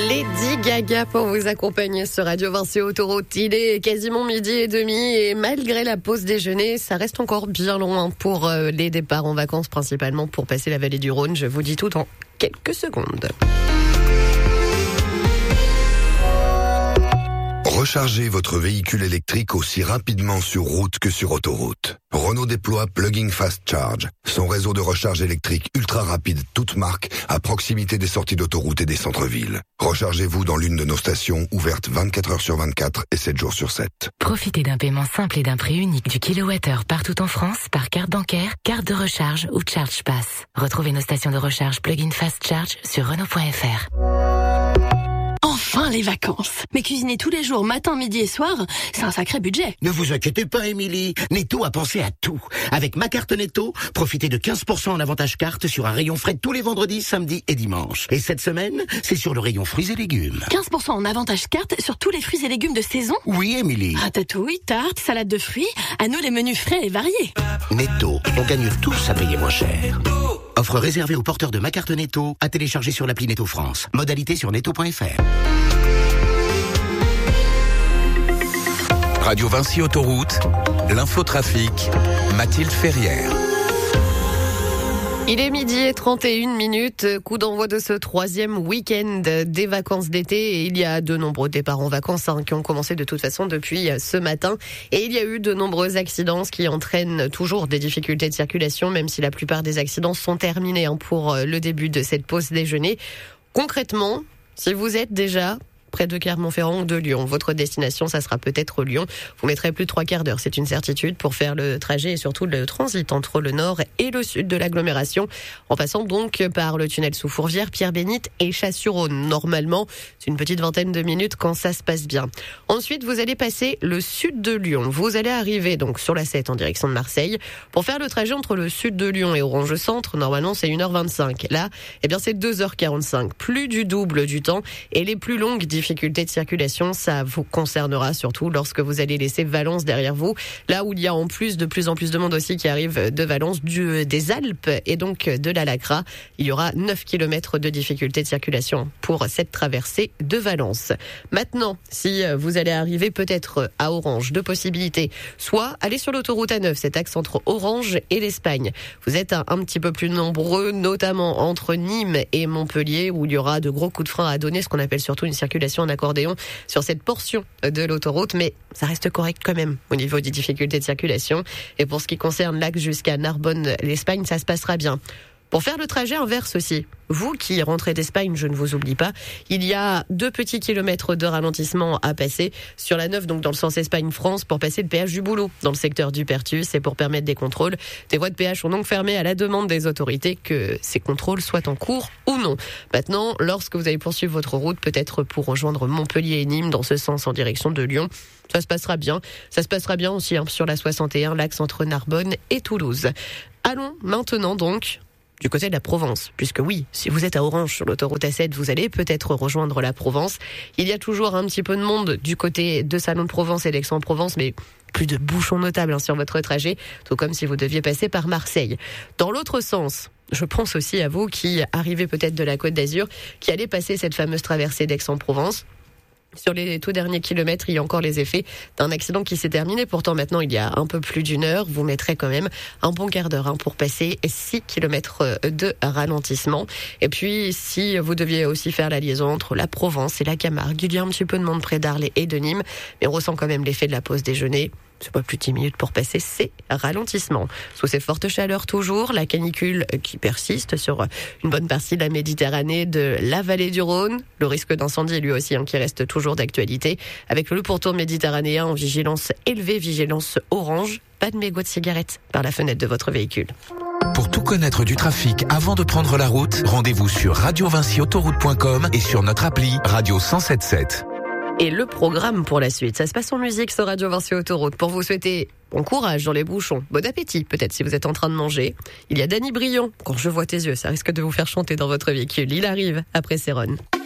Lady Gaga pour vous accompagner sur Radio Vinci Autoroute. Il est quasiment 12h30 et malgré la pause déjeuner, ça reste encore bien loin pour les départs en vacances, principalement pour passer la vallée du Rhône. Je vous dis tout dans quelques secondes. Rechargez votre véhicule électrique aussi rapidement sur route que sur autoroute. Renault déploie Plug-in Fast Charge, son réseau de recharge électrique ultra rapide, toute marque, à proximité des sorties d'autoroute et des centres-villes. Rechargez-vous dans l'une de nos stations ouvertes 24 heures sur 24 et 7 jours sur 7. Profitez d'un paiement simple et d'un prix unique du kilowattheure partout en France par carte bancaire, carte de recharge ou Charge Pass. Retrouvez nos stations de recharge Plug-in Fast Charge sur Renault.fr. Enfin les vacances. Mais cuisiner tous les jours, matin, midi et soir, c'est un sacré budget. Ne vous inquiétez pas, Émilie. Netto a pensé à tout. Avec ma carte Netto, profitez de 15% en avantage carte sur un rayon frais tous les vendredis, samedis et dimanches. Et cette semaine, c'est sur le rayon fruits et légumes. 15% en avantage carte sur tous les fruits et légumes de saison? Oui, Émilie. Ratatouille, tarte, salade de fruits, à nous les menus frais et variés. Netto, on gagne tous à payer moins cher. Offre réservée aux porteurs de ma carte Netto, à télécharger sur l'appli Netto France. Modalité sur netto.fr. Radio Vinci Autoroute, l'infotrafic, Mathilde Ferrière. Il est 12h31, coup d'envoi de ce troisième week-end des vacances d'été et il y a de nombreux départs en vacances qui ont commencé de toute façon depuis ce matin et il y a eu de nombreux accidents qui entraînent toujours des difficultés de circulation même si la plupart des accidents sont terminés pour le début de cette pause déjeuner. Concrètement, si vous êtes déjà près de Clermont-Ferrand ou de Lyon. Votre destination, ça sera peut-être Lyon. Vous mettrez plus de 3/4 d'heure, c'est une certitude, pour faire le trajet et surtout le transit entre le nord et le sud de l'agglomération, en passant donc par le tunnel sous Fourvière, Pierre-Bénite et Chasse-sur-Rhône. Normalement, c'est une petite vingtaine de minutes quand ça se passe bien. Ensuite, vous allez passer le sud de Lyon. Vous allez arriver donc sur la 7 en direction de Marseille. Pour faire le trajet entre le sud de Lyon et Orange Centre, normalement, c'est 1h25. Là, c'est 2h45. Plus du double du temps et les plus longues difficultés de circulation, ça vous concernera surtout lorsque vous allez laisser Valence derrière vous, là où il y a en plus de plus en plus de monde aussi qui arrive de Valence, des Alpes et donc de la Lacra. Il y aura 9 km de difficultés de circulation pour cette traversée de Valence. Maintenant, si vous allez arriver peut-être à Orange, deux possibilités. Soit aller sur l'autoroute A9, cet axe entre Orange et l'Espagne. Vous êtes un petit peu plus nombreux, notamment entre Nîmes et Montpellier, où il y aura de gros coups de frein à donner, ce qu'on appelle surtout une circulation en accordéon sur cette portion de l'autoroute, mais ça reste correct quand même au niveau des difficultés de circulation. Et pour ce qui concerne l'axe jusqu'à Narbonne, l'Espagne, ça se passera bien. Pour faire le trajet inverse aussi, vous qui rentrez d'Espagne, je ne vous oublie pas, il y a 2 petits kilomètres de ralentissement à passer sur la 9, donc dans le sens Espagne-France, pour passer le péage du Boulot dans le secteur du Pertus et pour permettre des contrôles. Des voies de péage sont donc fermées à la demande des autorités, que ces contrôles soient en cours ou non. Maintenant, lorsque vous allez poursuivre votre route, peut-être pour rejoindre Montpellier et Nîmes dans ce sens en direction de Lyon, ça se passera bien. Ça se passera bien aussi sur la 61, l'axe entre Narbonne et Toulouse. Allons maintenant donc du côté de la Provence, puisque oui, si vous êtes à Orange sur l'autoroute A7, vous allez peut-être rejoindre la Provence. Il y a toujours un petit peu de monde du côté de Salon de Provence et d'Aix-en-Provence, mais plus de bouchons notables sur votre trajet, tout comme si vous deviez passer par Marseille. Dans l'autre sens, je pense aussi à vous qui arrivez peut-être de la Côte d'Azur, qui allez passer cette fameuse traversée d'Aix-en-Provence. Sur les tout derniers kilomètres, il y a encore les effets d'un accident qui s'est terminé. Pourtant, maintenant, il y a un peu plus d'une heure. Vous mettrez quand même un bon quart d'heure pour passer 6 kilomètres de ralentissement. Et puis, si vous deviez aussi faire la liaison entre la Provence et la Camargue, il y a un petit peu de monde près d'Arles et de Nîmes, mais on ressent quand même l'effet de la pause déjeuner. C'est pas plus de 10 minutes pour passer ces ralentissements. Sous ces fortes chaleurs toujours, la canicule qui persiste sur une bonne partie de la Méditerranée, de la vallée du Rhône. Le risque d'incendie, lui aussi, qui reste toujours d'actualité. Avec le pourtour méditerranéen en vigilance élevée, vigilance orange. Pas de mégots de cigarettes par la fenêtre de votre véhicule. Pour tout connaître du trafic avant de prendre la route, rendez-vous sur radiovinciautoroute.com et sur notre appli Radio 107.7. Et le programme pour la suite, ça se passe en musique sur Radio Vinci Autoroute. Pour vous souhaiter bon courage dans les bouchons, bon appétit peut-être si vous êtes en train de manger. Il y a Danny Briand, Quand je vois tes yeux, ça risque de vous faire chanter dans votre véhicule. Il arrive après Céron.